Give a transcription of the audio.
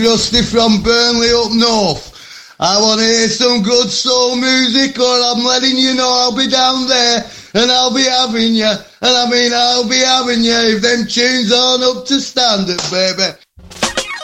Rusty from Burnley up north. I want to hear some good soul music, or I'm letting you know I'll be down there, and I'll be having you. And I mean, I'll be having you if them tunes aren't up to standard, baby.